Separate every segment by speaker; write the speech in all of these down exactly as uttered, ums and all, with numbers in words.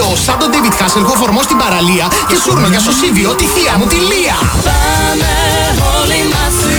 Speaker 1: Λέω σαν τον David Hasselhoff ορμό στην παραλία και σούρνο για σωσίβιο τη θεία μου τη Λία.
Speaker 2: Πάμε όλοι μαζί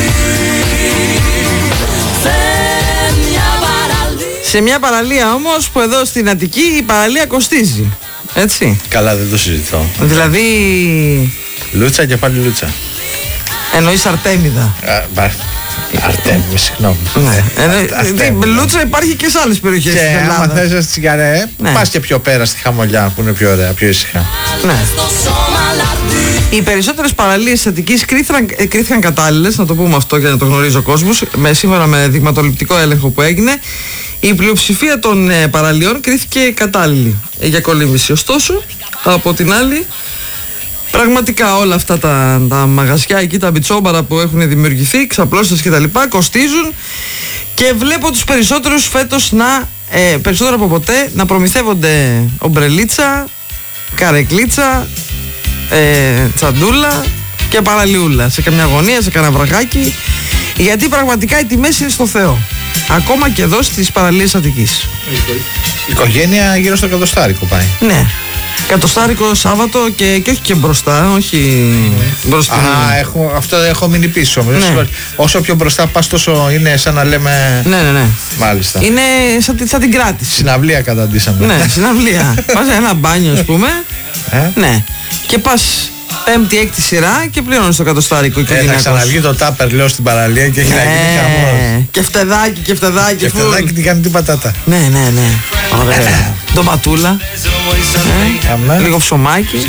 Speaker 2: σε μια παραλία.
Speaker 3: Σε μια παραλία όμως που εδώ στην Αττική η παραλία κοστίζει. Έτσι.
Speaker 4: Καλά, δεν το συζητώ.
Speaker 3: Δηλαδή.
Speaker 4: Λούτσα και πάλι λούτσα.
Speaker 3: Εννοείς Αρτέμιδα.
Speaker 4: Αρτέμιδα, συγγνώμη.
Speaker 3: Ναι. Λούτσα υπάρχει και σε άλλες περιοχές της
Speaker 4: Και
Speaker 3: Ελλάδας.
Speaker 4: άμα θες να τσιγαρέ,
Speaker 3: Ναι.
Speaker 4: πας και πιο πέρα στη Χαμολιά που είναι πιο ωραία, πιο ήσυχα.
Speaker 3: Ναι. Οι περισσότερες παραλίες της Αττικής κρίθηκαν, κρίθηκαν κατάλληλες, να το πούμε αυτό για να το γνωρίζει ο κόσμος, με, σύμφωνα με δειγματοληπτικό έλεγχο που έγινε. Η πλειοψηφία των ε, παραλιών κρίθηκε κατάλληλη ε, για κολύμβηση. Ωστόσο, από την άλλη, πραγματικά όλα αυτά τα, τα μαγαζιά εκεί, τα μπιτσόμπαρα που έχουν δημιουργηθεί, ξαπλώσεις και τα λοιπά, κοστίζουν και βλέπω τους περισσότερους φέτος να, ε, περισσότερο από ποτέ, να προμηθεύονται ομπρελίτσα, καρεκλίτσα, ε, τσαντούλα και παραλιούλα σε καμιά γωνία, σε κανένα βραχάκι, γιατί πραγματικά οι τιμές είναι στο Θεό. Ακόμα και εδώ στις παραλίες Αττικής.
Speaker 4: Η οικογένεια γύρω στο εκατοστάρικο πάει.
Speaker 3: Ναι. Κατοστάρικο Σάββατο και, και όχι και μπροστά, όχι μπροστά.
Speaker 4: Α, έχω, αυτό έχω μείνει πίσω.
Speaker 3: Ναι.
Speaker 4: Όσο πιο μπροστά πας, τόσο είναι σαν να λέμε.
Speaker 3: Ναι, ναι, ναι.
Speaker 4: Μάλιστα.
Speaker 3: Είναι σαν, σαν την κράτηση.
Speaker 4: Συναυλία καταντήσαμε.
Speaker 3: Ναι, συναυλία. Πας ένα μπάνιο, ας πούμε.
Speaker 4: Ε?
Speaker 3: Ναι. Και πας πέμπτη, έκτη σειρά και πληρώνεις το κατοστάρικο.
Speaker 4: Ε, θα ξαναβγεί το τάπερ, λέω, στην παραλία και έχει να γίνει χαμός.
Speaker 3: Και φτεδάκι και φτεδάκι.
Speaker 4: Και φτεδάκι τι κάνει την πατάτα.
Speaker 3: Ναι, ναι, ναι. Ωραία. Ντοματούλα. Ε, λίγο ψωμάκι.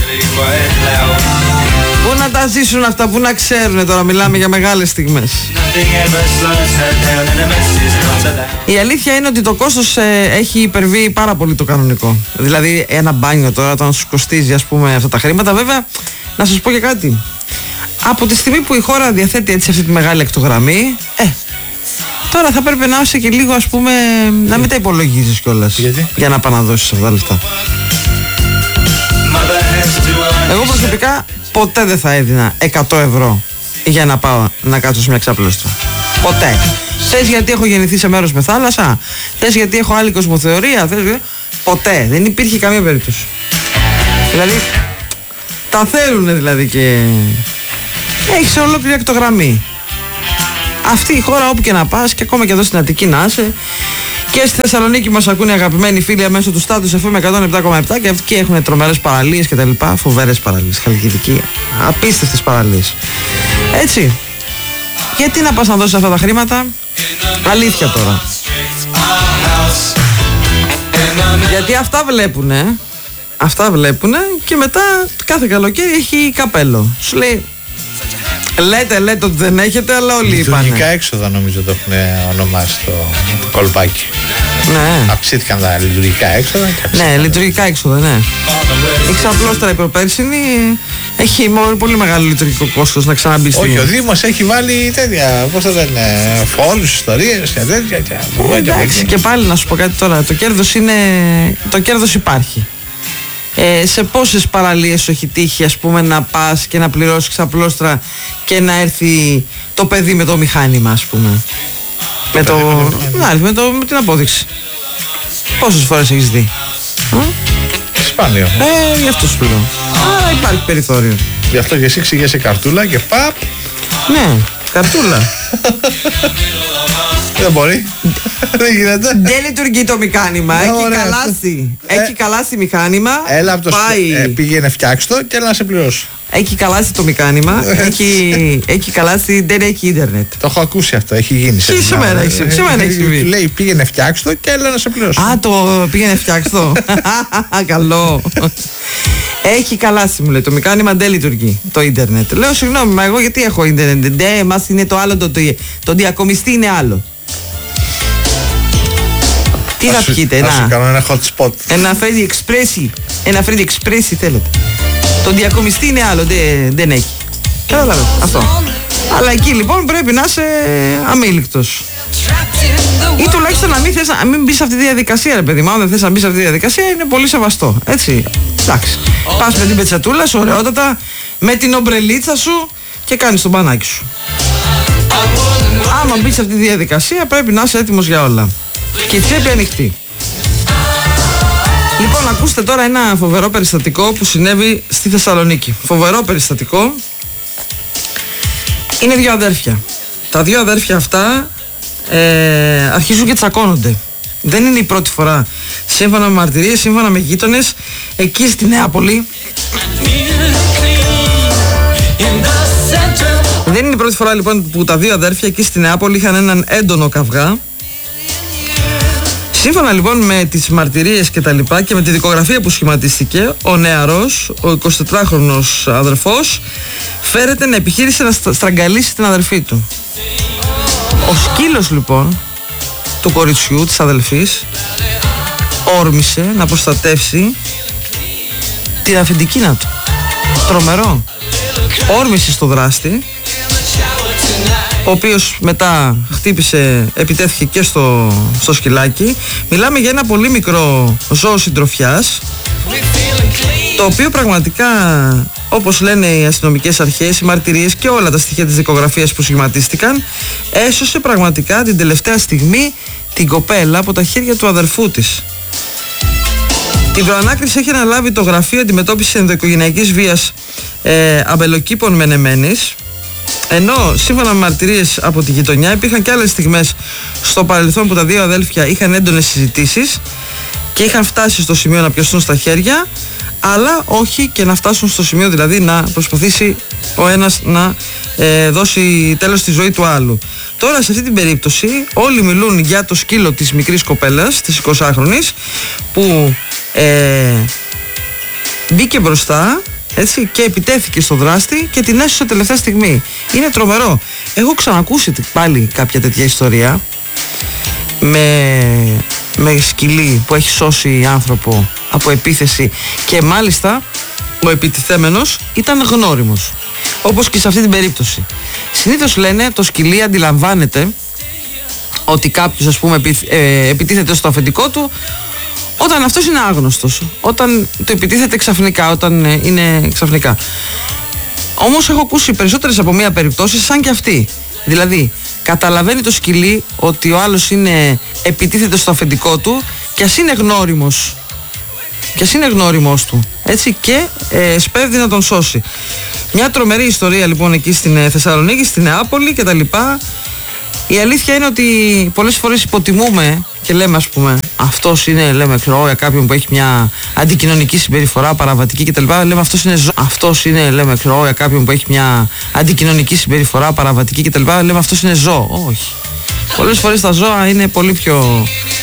Speaker 3: Πού να τα ζήσουν αυτά, πού να ξέρουν τώρα, μιλάμε για μεγάλες στιγμές. Η αλήθεια είναι ότι το κόστος ε, έχει υπερβεί πάρα πολύ το κανονικό. Δηλαδή ένα μπάνιο τώρα όταν σου κοστίζει, ας πούμε, αυτά τα χρήματα. Βέβαια, να σας πω και κάτι. Από τη στιγμή που η χώρα διαθέτει έτσι αυτή τη μεγάλη εκτογραμμή, ε, τώρα θα πρέπει να είσαι και λίγο, ας πούμε, να μην τα υπολογίζεις κιόλας.
Speaker 4: Γιατί?
Speaker 3: Για να παναδώσεις αυτά τα λεφτά. Εγώ προσωπικά ποτέ δεν θα έδινα εκατό ευρώ για να πάω να κάτσω σε μια ξαπλώστρα. Ποτέ. Θες γιατί έχω γεννηθεί σε μέρος με θάλασσα, θες γιατί έχω άλλη κοσμοθεωρία, θες... ποτέ. Δεν υπήρχε καμία περίπτωση. Δηλαδή, τα θέλουνε δηλαδή και έχεις ολόκληρη εκτογραμμή. Αυτή η χώρα όπου και να πας, και ακόμα και εδώ στην Αττική να είσαι, και στη Θεσσαλονίκη μας ακούνε αγαπημένοι φίλοι μέσω του Status εφ εμ εκατόν επτά κόμμα επτά και αυτοί έχουν τρομερές παραλίες και τα λοιπά, φοβερές παραλίες, Χαλκιδική, απίστευτες παραλίες. Έτσι, γιατί να πας να δώσεις αυτά τα χρήματα, αλήθεια τώρα. Γιατί αυτά βλέπουνε, αυτά βλέπουνε και μετά κάθε καλοκαίρι έχει καπέλο. Σου λέει, λέτε, λέτε ότι δεν έχετε, αλλά όλοι είπανε.
Speaker 4: Λειτουργικά έξοδα νομίζω το έχουν ονομάσει το, το κολπάκι.
Speaker 3: Ναι.
Speaker 4: Αυξήθηκαν τα λειτουργικά έξοδα. Και
Speaker 3: ναι, λειτουργικά έξοδα, ναι. Η ξαπλώστρα η προπέρσινη έχει πολύ μεγάλο λειτουργικό κόστος να ξαναμπεί στην.
Speaker 4: Όχι, ο Δήμος έχει βάλει τέτοια, πώς θα λένε, φόρους, ιστορίες και τέτοια. Και...
Speaker 3: Εντάξει, και πάλι να σου πω κάτι τώρα. Το κέρδος είναι. Το κέρδος υπάρχει. Ε, σε πόσες παραλίες σου έχει τύχει, ας πούμε, να πας και να πληρώσεις ξαπλώστρα και να έρθει το παιδί με το μηχάνημα, ας πούμε. Με το, να, με, το, με την απόδειξη. Πόσες φορές έχεις δει?
Speaker 4: Σπάνιο.
Speaker 3: Ε, γι' αυτό σου λέω. Άρα υπάρχει περιθώριο.
Speaker 4: Γι' αυτό και εσύ ξηγέσαι καρτούλα και παπ.
Speaker 3: Ναι, καρτούλα.
Speaker 4: Δεν μπορεί. Δεν γίνεται.
Speaker 3: Δεν λειτουργεί το μηχάνημα.
Speaker 4: Ναι,
Speaker 3: έχει
Speaker 4: ωραία.
Speaker 3: καλάσει.
Speaker 4: Ε,
Speaker 3: έχει καλάσει μηχάνημα.
Speaker 4: Έλα από το
Speaker 3: πάει.
Speaker 4: σπίτι. Ε, πήγαινε φτιάξ' το και έλα να σε πληρώσω.
Speaker 3: Έχει καλάσει το μηχάνημα. έχει, έχει καλάσει. Δεν έχει ίντερνετ.
Speaker 4: Το έχω ακούσει αυτό, έχει γίνει.
Speaker 3: Τι σε μένα έχει συμβεί, σε μένα έχει συμβεί.
Speaker 4: Του λέει πήγαινε φτιάξ' το και έλα να σε πληρώσω.
Speaker 3: Α, το πήγαινε φτιάξω. Καλό. Έχει καλάσει, μου λέει. Το μηχάνημα δεν λειτουργεί το ίντερνετ. Λέω συγγνώμη, μα εγώ γιατί έχω ίντερνετ? Δεν, εμάς είναι το άλλο. Το, το, το διακομιστή είναι άλλο. Τι θα πιείτε,
Speaker 4: να σου
Speaker 3: ένα,
Speaker 4: κάνω ένα hot spot.
Speaker 3: ένα Freddy Expressi. Ένα Freddy Expressi θέλετε. Το διακομιστή είναι άλλο, δεν, δεν έχει. Κατάλαβε αυτό. Αλλά εκεί λοιπόν πρέπει να είσαι αμήλικτος. Ή τουλάχιστον να μην, θες, να μην μπεις σε αυτή τη διαδικασία, ρε παιδί μου. Αν δεν θες να μπεις σε αυτή τη διαδικασία, είναι πολύ σεβαστό. Έτσι. Εντάξει. Πας με την πετσατούλα σου, ωραιότατα, με την ομπρελίτσα σου και κάνεις τον μπανάκι σου. Άμα μπεις σε αυτή τη διαδικασία, πρέπει να είσαι έτοιμος για όλα. Και η τσέπη ανοιχτή. Λοιπόν, ακούστε τώρα ένα φοβερό περιστατικό που συνέβη στη Θεσσαλονίκη. Φοβερό περιστατικό. Είναι δύο αδέρφια. Τα δύο αδέρφια αυτά ε, αρχίζουν και τσακώνονται. Δεν είναι η πρώτη φορά. Σύμφωνα με μαρτυρίες, σύμφωνα με γείτονες, εκεί στη Νεάπολη. Δεν είναι η πρώτη φορά λοιπόν που τα δύο αδέρφια εκεί στη Νεάπολη είχαν έναν έντονο καυγά. Σύμφωνα λοιπόν με τις μαρτυρίες και τα λοιπά και με τη δικογραφία που σχηματίστηκε, ο νεαρός, ο εικοσιτετράχρονος αδερφός, φέρεται να επιχείρησε να στραγγαλίσει την αδερφή του. Ο σκύλος λοιπόν του κοριτσιού, της αδελφής, όρμησε να προστατεύσει την αφεντικίνα του. Τρομερό. Όρμησε στο δράστη, ο οποίος μετά χτύπησε, επιτέθηκε και στο, στο σκυλάκι. Μιλάμε για ένα πολύ μικρό ζώο συντροφιάς, το οποίο πραγματικά, όπως λένε οι αστυνομικές αρχές, οι μαρτυρίες και όλα τα στοιχεία της δικογραφίας που σχηματίστηκαν, έσωσε πραγματικά την τελευταία στιγμή την κοπέλα από τα χέρια του αδερφού της. Την προανάκριση έχει αναλάβει το Γραφείο Αντιμετώπισης Ενδοοικογενειακής Βίας ε, Αμπελοκήπων Μενεμένης, ενώ σύμφωνα με μαρτυρίες από τη γειτονιά υπήρχαν και άλλες στιγμές στο παρελθόν που τα δύο αδέλφια είχαν έντονες συζητήσεις και είχαν φτάσει στο σημείο να πιαστούν στα χέρια, αλλά όχι και να φτάσουν στο σημείο δηλαδή να προσπαθήσει ο ένας να ε, δώσει τέλος στη ζωή του άλλου. Τώρα σε αυτή την περίπτωση όλοι μιλούν για το σκύλο της μικρής κοπέλας, της εικοσάχρονης, που ε, μπήκε μπροστά, έτσι, και επιτέθηκε στο δράστη και την έσωσε τελευταία στιγμή. Είναι τρομερό. Έχω ξανακούσει πάλι κάποια τέτοια ιστορία με, με σκυλί που έχει σώσει άνθρωπο από επίθεση και μάλιστα ο επιτιθέμενος ήταν γνώριμος, όπως και σε αυτή την περίπτωση. Συνήθως λένε το σκυλί αντιλαμβάνεται ότι κάποιος, ας πούμε, επι, ε, επιτίθεται στο αφεντικό του όταν αυτός είναι άγνωστος, όταν το επιτίθεται ξαφνικά, όταν ε, είναι ξαφνικά. Όμως έχω ακούσει περισσότερες από μία περιπτώσεις σαν και αυτή. Δηλαδή καταλαβαίνει το σκυλί ότι ο άλλος είναι, επιτίθεται στο αφεντικό του και ας είναι γνώριμος και ας είναι γνώριμος του, έτσι, και ε, σπέβδει να τον σώσει. Μια τρομερή ιστορία λοιπόν εκεί στην ε, Θεσσαλονίκη, στην Νεάπολη και τα λοιπά. Η αλήθεια είναι ότι πολλές φορές υποτιμούμε και λέμε, ας πούμε, αυτός είναι, λέμε, ξέρω, για κάποιον που έχει μια αντικοινωνική συμπεριφορά, παραβατική κτλ. Λέμε αυτός είναι ζώο. Αυτός είναι, λέμε, ξέρω, για κάποιον που έχει μια αντικοινωνική συμπεριφορά, παραβατική κτλ. Λέμε αυτός είναι ζώο. Όχι. Πολλές φορές τα ζώα είναι πολύ πιο